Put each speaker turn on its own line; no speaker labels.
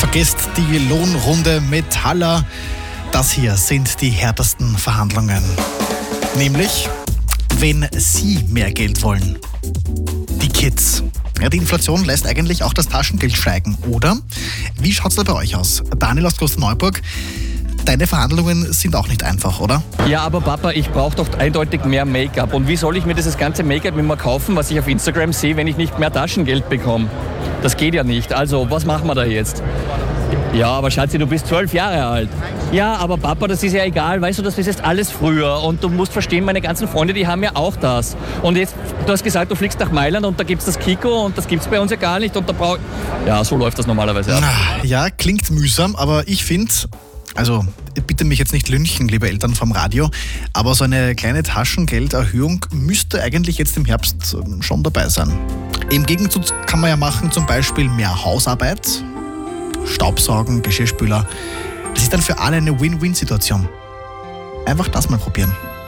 Vergesst die Lohnrunde Metaller. Das hier sind die härtesten Verhandlungen. Nämlich, wenn Sie mehr Geld wollen. Die Kids. Ja, die Inflation lässt eigentlich auch das Taschengeld steigen, oder? Wie schaut's da bei euch aus? Daniel aus Klosterneuburg, deine Verhandlungen sind auch nicht einfach, oder?
Ja, aber Papa, ich brauche doch eindeutig mehr Make-up. Und wie soll ich mir dieses ganze Make-up immer kaufen, was ich auf Instagram sehe, wenn ich nicht mehr Taschengeld bekomme? Das geht ja nicht. Also, was machen wir da jetzt? Ja, aber Schatzi, du bist 12 Jahre alt. Ja, aber Papa, das ist ja egal. Weißt du, das ist jetzt alles früher. Und du musst verstehen, meine ganzen Freunde, die haben ja auch das. Und jetzt, du hast gesagt, du fliegst nach Mailand und da gibt's das Kiko und das gibt's bei uns ja gar nicht. Und da Ja, so läuft das normalerweise ab.
Ja, klingt mühsam, aber ich finde, also bitte mich jetzt nicht lynchen, liebe Eltern vom Radio, aber so eine kleine Taschengelderhöhung müsste eigentlich jetzt im Herbst schon dabei sein. Im Gegenzug kann man ja machen zum Beispiel mehr Hausarbeit, Staubsaugen, Geschirrspüler. Das ist dann für alle eine Win-Win-Situation. Einfach das mal probieren.